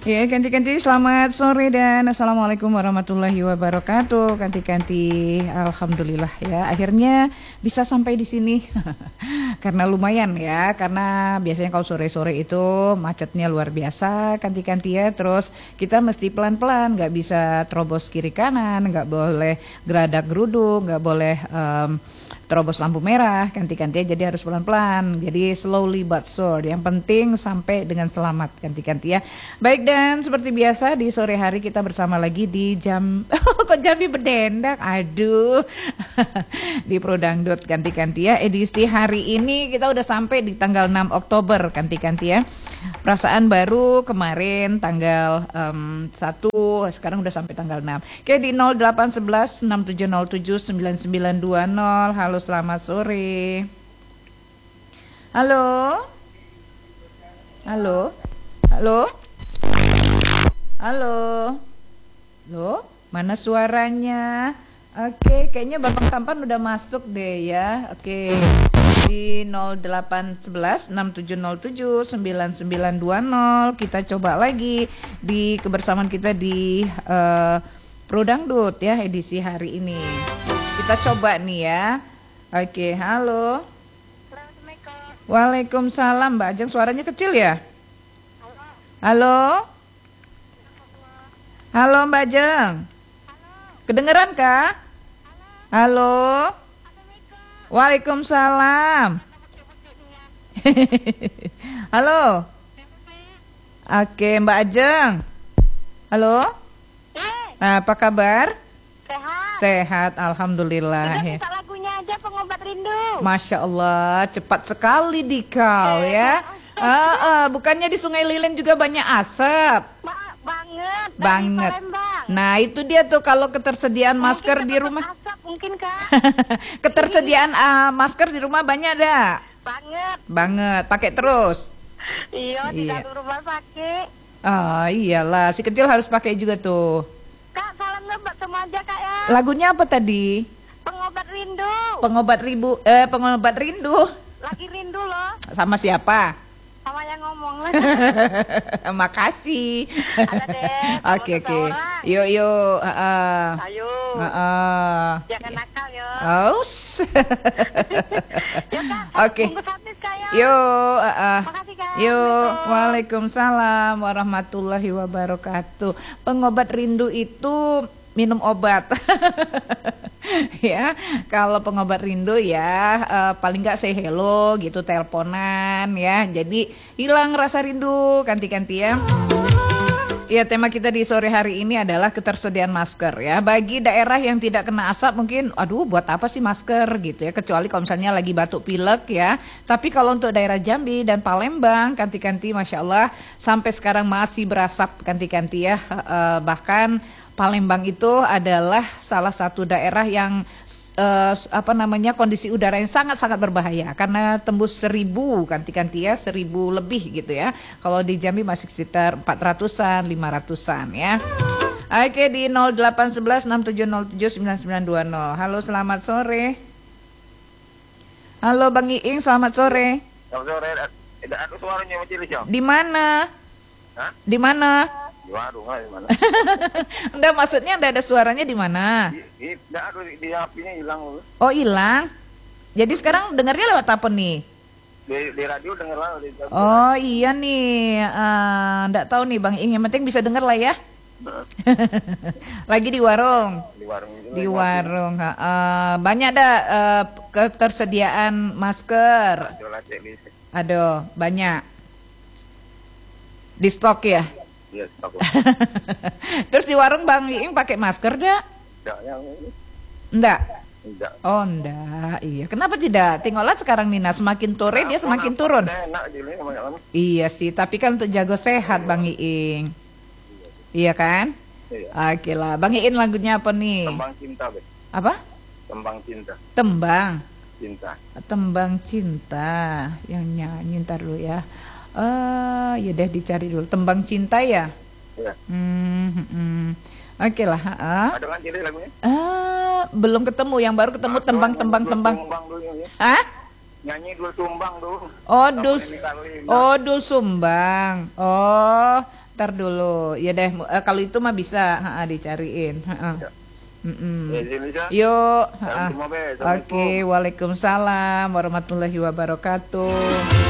Ya, ganti-ganti selamat sore dan assalamualaikum warahmatullahi wabarakatuh. Ganti-ganti, alhamdulillah ya. Akhirnya bisa sampai di sini karena lumayan ya. Karena biasanya kalau sore-sore itu macetnya luar biasa. Ganti-ganti ya. Terus kita mesti pelan-pelan, nggak bisa terobos kiri kanan, nggak boleh geradak geruduk, nggak boleh terobos lampu merah, ganti-ganti jadi harus pelan-pelan. Jadi slowly but sure. Yang penting sampai dengan selamat, ganti-ganti ya. Baik, dan seperti biasa di sore hari kita bersama lagi di kok Jambi Berdendak. Aduh. Di Prodangdut, ganti-ganti ya. Edisi hari ini kita udah sampai di tanggal 6 Oktober, ganti-ganti ya. Perasaan baru kemarin tanggal 1, sekarang udah sampai tanggal 6. Oke, di 0811 6707 9920. Halo, selamat sore. Halo. Halo. Halo. Halo. Loh, mana suaranya? Oke, kayaknya Babang Tampan udah masuk deh ya. Oke. Di 0811 6707 9920 kita coba lagi di kebersamaan kita di Prodangdut ya edisi hari ini. Kita coba nih ya. Oke, halo. Assalamualaikum. Waalaikumsalam, Mbak Ajeng, suaranya kecil ya? Halo. Halo Mbak Ajeng. Kedengeran kah? Halo. Waalaikumsalam. Halo. Oke, Mbak Ajeng. Halo. Apa kabar? Sehat. Sehat, alhamdulillah. Udah minta lagunya aja, Pengobat Rindu. Masya Allah, cepat sekali dikau ya. Bukannya di Sungai Lilin juga banyak asap? Banget. Dari Banget. Palembang. Nah itu dia tuh kalau ketersediaan masker Mungkin di rumah. asap, mungkin kak. Ketersediaan masker di rumah banyak ada? Banget. Banget, pakai terus. Iya, di Iya. dalam rumah pakai. Ah iyalah, si kecil harus pakai juga tuh. Kak, salam ngebat semua aja kak ya. Lagunya apa tadi? Pengobat Rindu. Pengobat rindu. Lagi rindu loh. Sama siapa? Sama yang ngomong lah. Makasih. Ada deh. Oke. Yuk. Ayo. Jangan nakal ya. Aus. Ya kak, Oke. bungkus habis kak ya. Yuk. Makasih kak. Yuk. Assalamualaikum. Waalaikumsalam warahmatullahi wabarakatuh. Pengobat rindu itu minum obat. Ya, kalau pengobat rindu ya paling nggak say hello gitu, teleponan ya. Jadi hilang rasa rindu, ganti-ganti ya. Ya, tema kita di sore hari ini adalah ketersediaan masker ya. Bagi daerah yang tidak kena asap mungkin, aduh buat apa sih masker gitu ya. Kecuali kalau misalnya lagi batuk pilek ya. Tapi kalau untuk daerah Jambi dan Palembang, ganti-ganti Masya Allah sampai sekarang masih berasap, ganti-ganti ya. Bahkan Palembang itu adalah salah satu daerah yang kondisi udara yang sangat-sangat berbahaya karena tembus 1000, ganti-ganti ya, 1000 lebih gitu ya. Kalau di Jambi masih sekitar 400-an, 500-an ya. Oke, di 0811 6707 9920. Halo, selamat sore. Halo Bang Iing, selamat sore. Selamat sore. Aku suaranya macam ini, Di mana? Hah? Di mana? Di warung lah, di mana? Enggak, maksudnya ada suaranya di mana? Di HP-nya hilang loh. Oh, hilang. Jadi sekarang dengarnya lewat apa nih? Di radio denger lah. Oh iya nih, enggak tahu nih Bang Ing, yang penting bisa denger lah ya. Lagi di warung. Di warung itu. Di warung. Banyak ada ketersediaan masker. Aduh, banyak. Di stok ya. Iya, stok. Terus di warung Bang Ing pakai masker dah? Enggak. Enggak. Oh enggak, iya. Kenapa tidak? Tengoklah sekarang Nina, semakin sore dia semakin turun. Enak jadi lama. Iya sih, tapi kan untuk jago sehat Bang Iing. Iya kan? Iya. Oke lah, Bang Iing lagunya apa nih? Tembang cinta, Be. Apa? Tembang cinta. Tembang. Cinta. Tembang cinta. Yang nyanyi ntar dulu ya. Ya deh dicari dulu. Tembang cinta ya? Iya. Oke lah. Ada kan jadi lagunya? Belum ketemu, yang baru ketemu tembang. Tumbang dulu ya. Hah? Nyanyi dul tumbang tuh. Oh, Sama dul. ini kali. Oh, dul sumbang. Oh, Ntar dulu. Ya deh, kalau itu mah bisa dicariin. Ya. Indonesia. Yuk. Assalamualaikum. Oke, waalaikumsalam warahmatullahi wabarakatuh.